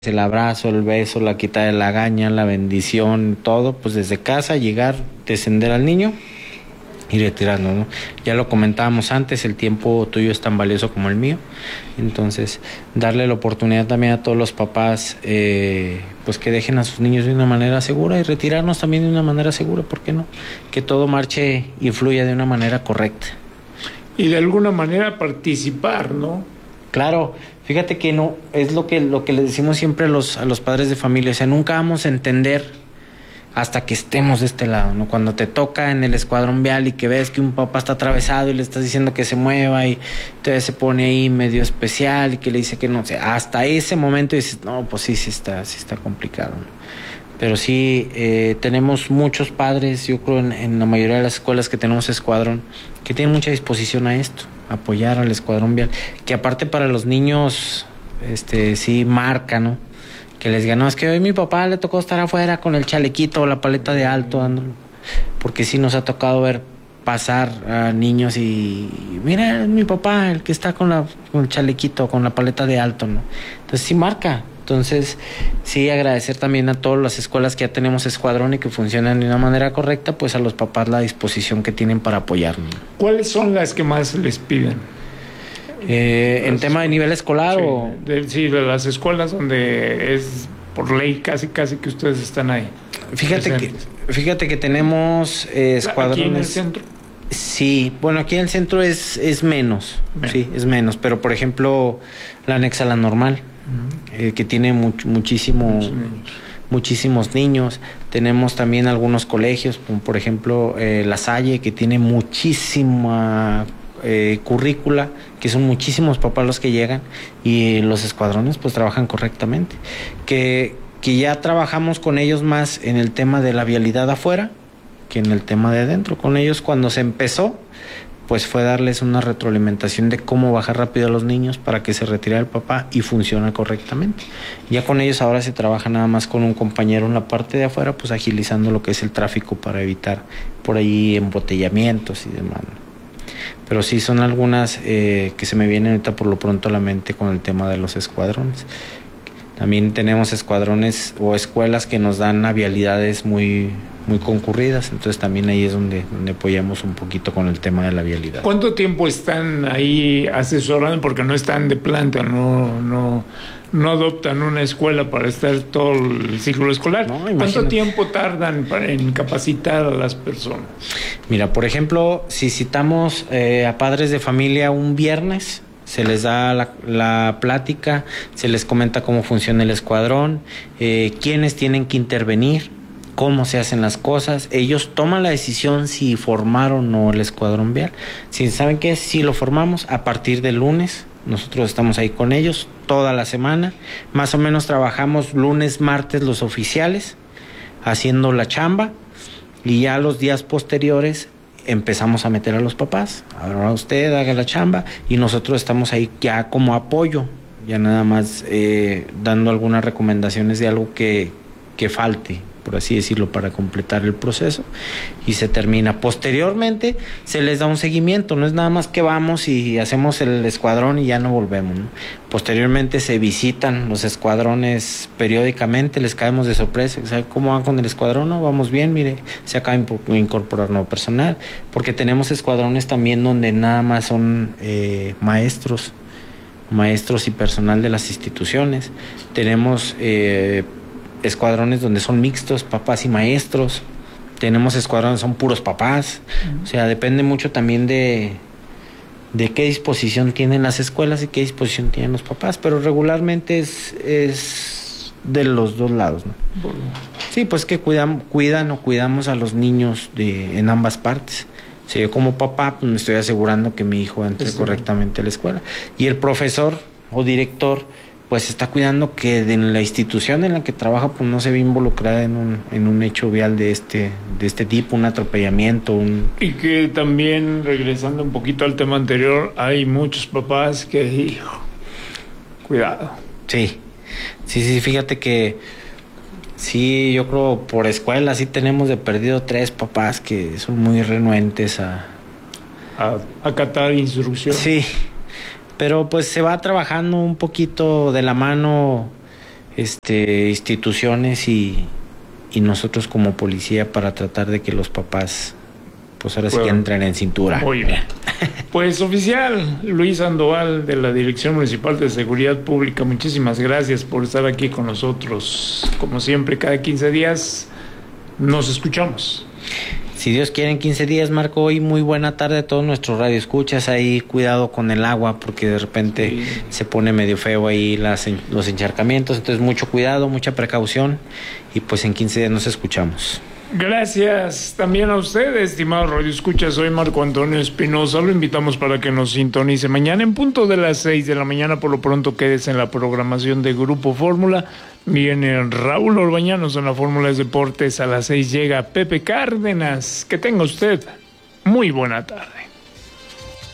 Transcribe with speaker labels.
Speaker 1: el abrazo, el beso, la quita de la gaña, la bendición, todo, pues desde casa, llegar, descender al niño y retirarnos, ¿no? Ya lo comentábamos antes, el tiempo tuyo es tan valioso como el mío, entonces darle la oportunidad también a todos los papás, pues que dejen a sus niños de una manera segura y retirarnos también de una manera segura, ¿por qué no? Que todo marche y fluya de una manera correcta.
Speaker 2: Y de alguna manera participar, ¿no?
Speaker 1: Claro, fíjate que no, es lo que le decimos siempre a los padres de familia, o sea, nunca vamos a entender hasta que estemos de este lado, ¿no? Cuando te toca en el escuadrón vial y que ves que un papá está atravesado y le estás diciendo que se mueva y entonces se pone ahí medio especial y que le dice que no, o sea, hasta ese momento dices, no, pues sí está complicado, ¿no? Pero sí, tenemos muchos padres, yo creo en la mayoría de las escuelas que tenemos escuadrón, que tienen mucha disposición a esto, apoyar al escuadrón vial, que aparte para los niños, sí marca, ¿no? Que les digan, no, es que hoy mi papá le tocó estar afuera con el chalequito o la paleta de alto, dándolo, porque sí nos ha tocado ver pasar a niños y mira, es mi papá el que está con el chalequito, con la paleta de alto, ¿no? Entonces sí marca. Entonces, sí, agradecer también a todas las escuelas que ya tenemos escuadrón y que funcionan de una manera correcta, pues a los papás la disposición que tienen para apoyarnos.
Speaker 2: ¿Cuáles son las que más les piden?
Speaker 1: ¿En tema de nivel escolar
Speaker 2: sí,
Speaker 1: o...?
Speaker 2: de las escuelas donde es por ley casi que ustedes están ahí.
Speaker 1: Fíjate que tenemos escuadrones...
Speaker 2: ¿Aquí en el centro?
Speaker 1: Sí, bueno, aquí en el centro es menos, sí, es menos, pero por ejemplo, la anexa a la normal, que tiene muchísimos niños. Tenemos también algunos colegios, como por ejemplo La Salle, que tiene muchísima currícula, que son muchísimos papás los que llegan, y los escuadrones pues trabajan correctamente. Que ya trabajamos con ellos más en el tema de la vialidad afuera que en el tema de adentro. Con ellos cuando se empezó, pues fue darles una retroalimentación de cómo bajar rápido a los niños para que se retire el papá y funciona correctamente. Ya con ellos ahora se trabaja nada más con un compañero en la parte de afuera, pues agilizando lo que es el tráfico para evitar por ahí embotellamientos y demás. Pero sí son algunas que se me vienen ahorita por lo pronto a la mente con el tema de los escuadrones. También tenemos escuadrones o escuelas que nos dan vialidades muy concurridas, entonces también ahí es donde apoyamos un poquito con el tema de la vialidad.
Speaker 2: ¿Cuánto tiempo están ahí asesorando? Porque no están de planta, no adoptan una escuela para estar todo el ciclo escolar. No, ¿cuánto tiempo tardan en capacitar a las personas?
Speaker 1: Mira, por ejemplo, si citamos a padres de familia un viernes, se les da la plática, se les comenta cómo funciona el escuadrón, quiénes tienen que intervenir, cómo se hacen las cosas. Ellos toman la decisión si formar o no el escuadrón vial. Si saben que si lo formamos a partir del lunes, nosotros estamos ahí con ellos toda la semana. Más o menos trabajamos lunes, martes los oficiales, haciendo la chamba, y ya los días posteriores empezamos a meter a los papás. Ahora usted haga la chamba y nosotros estamos ahí ya como apoyo, ya nada más dando algunas recomendaciones de algo que falte, por así decirlo, para completar el proceso, y se termina. Posteriormente se les da un seguimiento, no es nada más que vamos y hacemos el escuadrón y ya no volvemos, ¿no? Posteriormente se visitan los escuadrones periódicamente, les caemos de sorpresa, ¿sabe cómo van con el escuadrón? No, vamos bien, mire, se acaba de incorporar nuevo personal, porque tenemos escuadrones también donde nada más son maestros y personal de las instituciones. Tenemos escuadrones donde son mixtos, papás y maestros. Tenemos escuadrones donde son puros papás. O sea, depende mucho también de qué disposición tienen las escuelas y qué disposición tienen los papás, pero regularmente es de los dos lados, ¿no? Sí, pues que cuidamos a los niños en ambas partes. O sea, yo como papá pues me estoy asegurando que mi hijo entre correctamente a la escuela, y el profesor o director pues está cuidando que en la institución en la que trabaja pues no se ve involucrada en un hecho vial de este tipo, un atropellamiento.
Speaker 2: Y que también, regresando un poquito al tema anterior, hay muchos papás que, cuidado.
Speaker 1: Sí, fíjate que sí, yo creo por escuela sí tenemos de perdido 3 papás que son muy renuentes a
Speaker 2: acatar instrucciones.
Speaker 1: Sí, pero pues se va trabajando un poquito de la mano instituciones y nosotros como policía para tratar de que los papás pues ahora sí que entren en cintura.
Speaker 2: Muy bien. Pues oficial Luis Sandoval de la Dirección Municipal de Seguridad Pública, muchísimas gracias por estar aquí con nosotros. Como siempre, cada 15 días nos escuchamos.
Speaker 1: Si Dios quiere, en 15 días, Marco. Hoy muy buena tarde a todos nuestros radioescuchas. Ahí cuidado con el agua porque de repente se pone medio feo ahí los encharcamientos. Entonces mucho cuidado, mucha precaución y pues en 15 días nos escuchamos.
Speaker 2: Gracias también a usted, estimado radioescuchas. Soy Marco Antonio Espinosa. Lo invitamos para que nos sintonice mañana en punto de las 6 de la mañana. Por lo pronto, quédese en la programación de Grupo Fórmula. Viene Raúl Orbañanos en la Fórmula de Deportes. A las 6 llega Pepe Cárdenas. Que tenga usted muy buena tarde.